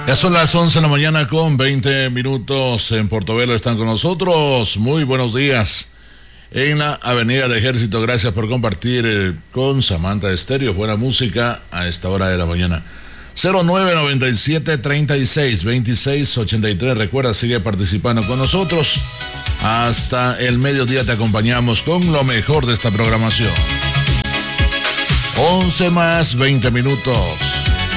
Ya son las 11 de la mañana con 20 minutos en Portobelo. Están con nosotros. Muy buenos días. En la Avenida del Ejército, gracias por compartir con Samantha Estéreo. Buena música a esta hora de la mañana. 0997-36-2683. Recuerda, sigue participando con nosotros. Hasta el mediodía te acompañamos con lo mejor de esta programación. 11 más 20 minutos.